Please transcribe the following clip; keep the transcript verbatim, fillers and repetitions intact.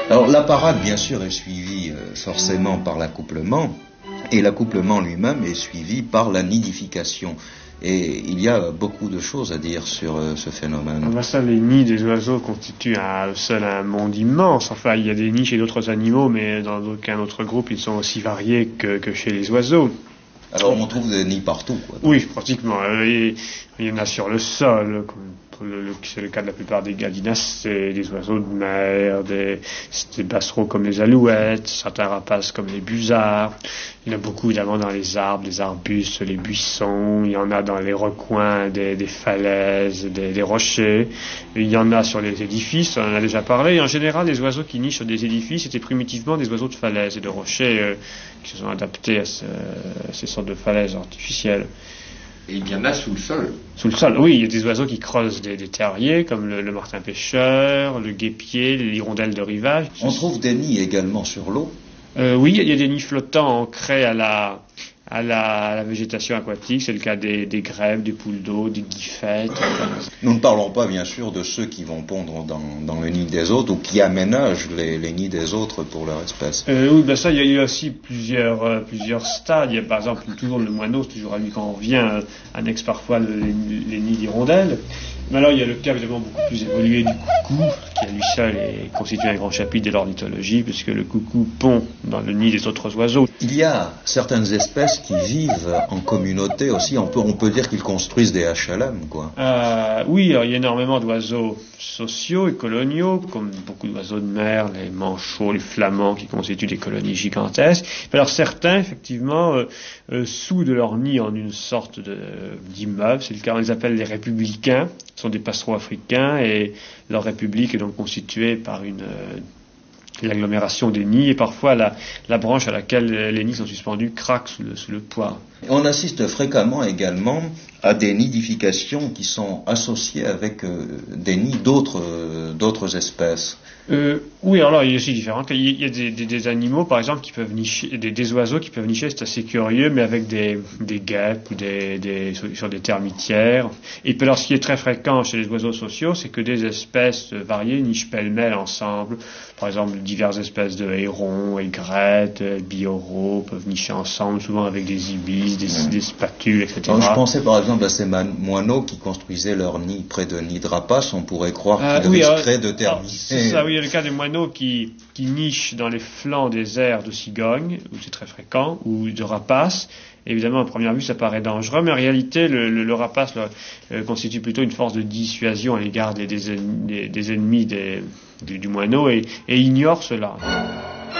Alors la parade, bien sûr, est suivie euh, forcément par l'accouplement, et l'accouplement lui-même est suivi par la nidification. Et il y a beaucoup de choses à dire sur euh, ce phénomène. Ah bah ça, les nids des oiseaux constituent un, seul un monde immense. Enfin, il y a des nids chez d'autres animaux, mais dans aucun autre groupe, ils sont aussi variés que, que chez les oiseaux. Alors on trouve des nids partout, quoi. Oui, pratiquement. Et il y en a sur le sol, comme le, le, c'est le cas de la plupart des gallinacés, des oiseaux de mer, des, des passereaux comme les alouettes, certains rapaces comme les busards. Il y en a beaucoup évidemment dans les arbres, les arbustes, les buissons. Il y en a dans les recoins des, des falaises, des, des rochers. Il y en a sur les édifices, on en a déjà parlé. Et en général, les oiseaux qui nichent sur des édifices étaient primitivement des oiseaux de falaises et de rochers euh, qui se sont adaptés à, ce, à ces sortes de falaises artificielles. Et il y en a sous le sol. Sous le sol, oui, il y a des oiseaux qui creusent des, des terriers, comme le, le martin pêcheur, le guêpier, les hirondelles de rivage. On trouve des nids également sur l'eau. Euh, oui, il y a des nids flottants ancrés à la, à la, à la végétation aquatique. C'est le cas des, des grèbes, des poules d'eau, des guifettes. Nous ne parlons pas, bien sûr, de ceux qui vont pondre dans, dans le nid des autres ou qui aménagent les, les nids des autres pour leur espèce. Euh, oui, ben ça, il y a eu aussi plusieurs, euh, plusieurs stades. Il y a par exemple toujours le moineau, c'est toujours à lui quand on revient, euh, annexe parfois le, les, les nids d'hirondelles. Mais alors, il y a le cas évidemment beaucoup plus évolué du coucou, qui à lui seul est constitué un grand chapitre de l'ornithologie, puisque le coucou pond dans le nid des autres oiseaux. Il y a certaines espèces qui vivent en communauté aussi. On peut, on peut dire qu'ils construisent des H L M, quoi. Euh, oui, alors, il y a énormément d'oiseaux sociaux et coloniaux, comme beaucoup d'oiseaux de mer, les manchots, les flamands, qui constituent des colonies gigantesques. Alors certains, effectivement, euh, euh, soudent leur nid en une sorte de, d'immeuble. C'est le cas, on les appelle les républicains. Ce sont des passereaux africains et leur république est donc constituée par une euh, l'agglomération des nids et parfois la, la branche à laquelle les nids sont suspendus craque sous le, sous le poids. On assiste fréquemment également à des nidifications qui sont associées avec euh, des nids d'autres, euh, d'autres espèces. Euh, oui, alors il y a aussi différents cas. Il y a des, des, des animaux, par exemple, qui peuvent nicher, des, des oiseaux qui peuvent nicher, c'est assez curieux, mais avec des, des guêpes ou des, des, sur des termitières. Et puis alors, ce qui est très fréquent chez les oiseaux sociaux, c'est que des espèces variées nichent pêle-mêle ensemble. Par exemple, diverses espèces de hérons, aigrettes, bioraux peuvent nicher ensemble, souvent avec des ibis, des, mmh. des spatules, et cetera. Alors, je pensais par exemple à ces moineaux qui construisaient leur nid près de nids de rapaces. On pourrait croire euh, qu'ils oui, risqueraient de terminer. C'est ça, oui, il y a le cas des moineaux qui, qui nichent dans les flancs des aires de cigogne, où c'est très fréquent, ou de rapaces. Évidemment, à première vue, ça paraît dangereux, mais en réalité, le, le, le rapace le, euh, constitue plutôt une force de dissuasion à l'égard des, des, des, des ennemis des, du, du moineau et, et ignore cela.